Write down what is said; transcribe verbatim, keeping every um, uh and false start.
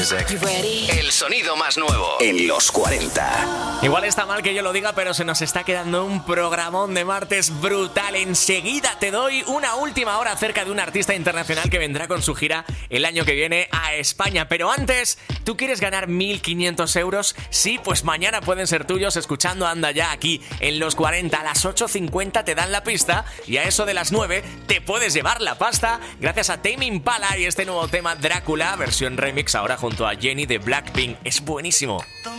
music. You ready? El sonido más nuevo en los cuarenta. Igual está mal que yo lo diga, pero se nos está quedando un programón de martes brutal. Enseguida te doy una última hora acerca de un artista internacional que vendrá con su gira el año que viene a España. Pero antes, ¿tú quieres ganar mil quinientos euros? Sí, pues mañana pueden ser tuyos escuchando Anda Ya aquí en los cuarenta. A las ocho cincuenta te dan la pista y a eso de las nueve te puedes llevar la pasta gracias a Tame Impala y este nuevo tema Drácula, versión remix ahora junto a Jennie de Blackpink. Es buenísimo.